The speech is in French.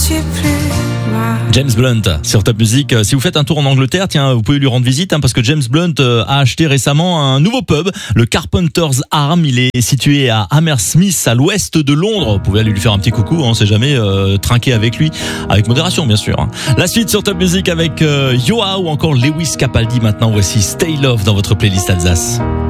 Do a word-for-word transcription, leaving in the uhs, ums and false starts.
suis plus moi. James Blunt sur Top Music. Si vous faites un tour en Angleterre, tiens, vous pouvez lui rendre visite hein, parce que James Blunt a acheté récemment un nouveau pub, le Carpenter's Arm. Il est situé à Hammersmith, à l'ouest de Londres. Vous pouvez aller lui faire un petit coucou, on sait jamais, euh, trinquer avec lui, avec modération bien sûr. Hein. La suite sur Top Music avec euh, Yoa ou encore Lewis Capaldi. Maintenant, voici Stay Love dans votre playlist Alsace.